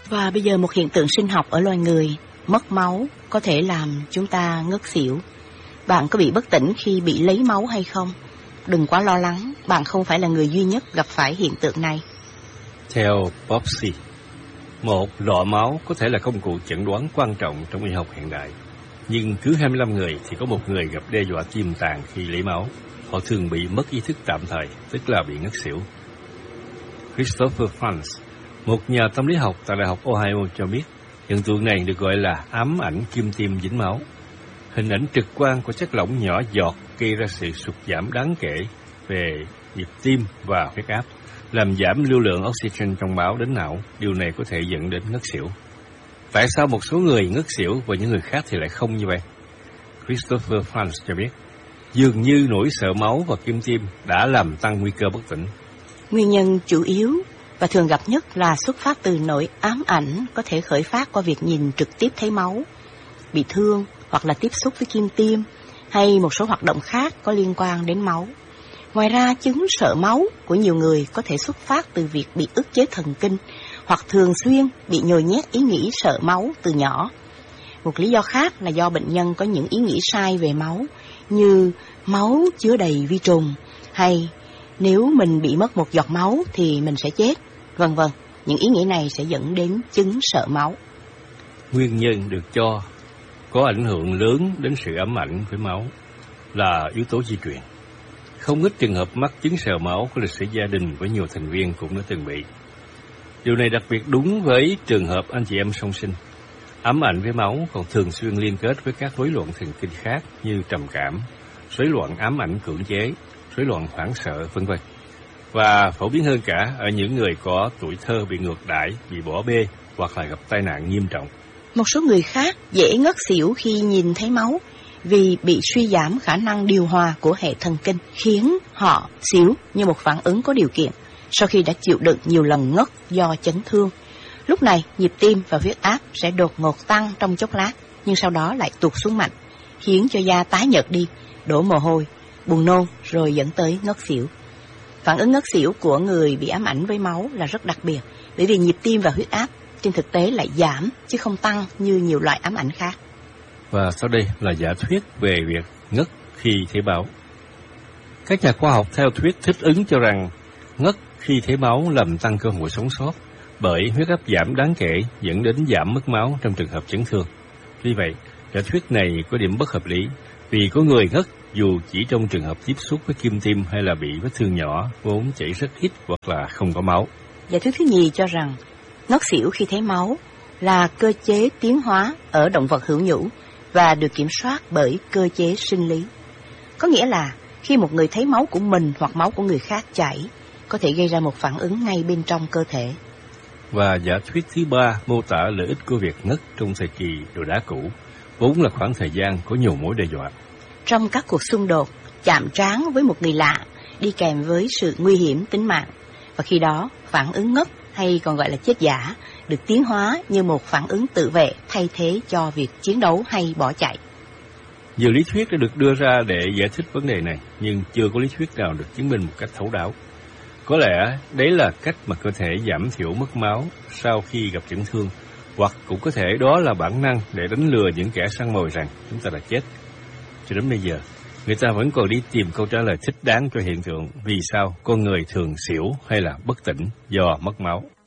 Và bây giờ một hiện tượng sinh học ở loài người, mất máu có thể làm chúng ta ngất xỉu. Bạn có bị bất tỉnh khi bị lấy máu hay không? Đừng quá lo lắng, bạn không phải là người duy nhất gặp phải hiện tượng này. Theo Popsy, một lọ máu có thể là công cụ chẩn đoán quan trọng trong y học hiện đại. Nhưng cứ 25 người thì có một người gặp đe dọa tiềm tàng khi lấy máu. Họ thường bị mất ý thức tạm thời, tức là bị ngất xỉu. Christopher Franz, một nhà tâm lý học tại Đại học Ohio cho biết, hiện tượng này được gọi là ám ảnh kim tiêm dính máu. Hình ảnh trực quan của chất lỏng nhỏ giọt gây ra sự sụt giảm đáng kể về nhịp tim và huyết áp, làm giảm lưu lượng oxygen trong máu đến não. Điều này có thể dẫn đến ngất xỉu. Tại sao một số người ngất xỉu và những người khác thì lại không như vậy? Christopher Franz cho biết, dường như nỗi sợ máu và kim tiêm đã làm tăng nguy cơ bất tỉnh. Nguyên nhân chủ yếu và thường gặp nhất là xuất phát từ nỗi ám ảnh có thể khởi phát qua việc nhìn trực tiếp thấy máu, bị thương hoặc là tiếp xúc với kim tiêm hay một số hoạt động khác có liên quan đến máu. Ngoài ra, chứng sợ máu của nhiều người có thể xuất phát từ việc bị ức chế thần kinh hoặc thường xuyên bị nhồi nhét ý nghĩ sợ máu từ nhỏ. Một lý do khác là do bệnh nhân có những ý nghĩ sai về máu, như máu chứa đầy vi trùng, hay nếu mình bị mất một giọt máu thì mình sẽ chết, vân vân. Những ý nghĩ này sẽ dẫn đến chứng sợ máu. Nguyên nhân được cho có ảnh hưởng lớn đến sự ám ảnh với máu là yếu tố di truyền. Không ít trường hợp mắc chứng sợ máu có lịch sử gia đình với nhiều thành viên cũng đã từng bị. Điều này đặc biệt đúng với trường hợp anh chị em song sinh. Ám ảnh với máu còn thường xuyên liên kết với các rối loạn thần kinh khác như trầm cảm, rối loạn ám ảnh cưỡng chế, rối loạn hoảng sợ, v.v. Và phổ biến hơn cả ở những người có tuổi thơ bị ngược đãi, bị bỏ bê hoặc là gặp tai nạn nghiêm trọng. Một số người khác dễ ngất xỉu khi nhìn thấy máu vì bị suy giảm khả năng điều hòa của hệ thần kinh, khiến họ xỉu như một phản ứng có điều kiện sau khi đã chịu đựng nhiều lần ngất do chấn thương. Lúc này, nhịp tim và huyết áp sẽ đột ngột tăng trong chốc lát, nhưng sau đó lại tụt xuống mạnh, khiến cho da tái nhợt đi, đổ mồ hôi, buồn nôn rồi dẫn tới ngất xỉu. Phản ứng ngất xỉu của người bị ám ảnh với máu là rất đặc biệt, bởi vì nhịp tim và huyết áp trên thực tế lại giảm chứ không tăng như nhiều loại ám ảnh khác. Và sau đây là giả thuyết về việc ngất khi thấy máu. Các nhà khoa học theo thuyết thích ứng cho rằng ngất khi thấy máu làm tăng cơ hội sống sót, bởi huyết áp giảm đáng kể dẫn đến giảm mất máu trong trường hợp chấn thương. Tuy vậy, giả thuyết này có điểm bất hợp lý, vì có người ngất dù chỉ trong trường hợp tiếp xúc với kim tiêm hay là bị vết thương nhỏ vốn chảy rất ít hoặc là không có máu. Giả thuyết thứ nhì cho rằng ngất xỉu khi thấy máu là cơ chế tiến hóa ở động vật hữu nhũ và được kiểm soát bởi cơ chế sinh lý. Có nghĩa là khi một người thấy máu của mình hoặc máu của người khác chảy, có thể gây ra một phản ứng ngay bên trong cơ thể. Và giả thuyết thứ ba mô tả lợi ích của việc ngất trong thời kỳ đồ đá cũ, vốn là khoảng thời gian có nhiều mối đe dọa. Trong các cuộc xung đột, chạm trán với một người lạ đi kèm với sự nguy hiểm tính mạng, và khi đó phản ứng ngất hay còn gọi là chết giả được tiến hóa như một phản ứng tự vệ thay thế cho việc chiến đấu hay bỏ chạy. Nhiều lý thuyết đã được đưa ra để giải thích vấn đề này, nhưng chưa có lý thuyết nào được chứng minh một cách thấu đáo. Có lẽ đấy là cách mà cơ thể giảm thiểu mất máu sau khi gặp chấn thương, hoặc cũng có thể đó là bản năng để đánh lừa những kẻ săn mồi rằng chúng ta đã chết. Cho đến bây giờ, người ta vẫn còn đi tìm câu trả lời thích đáng cho hiện tượng vì sao con người thường xỉu hay là bất tỉnh do mất máu.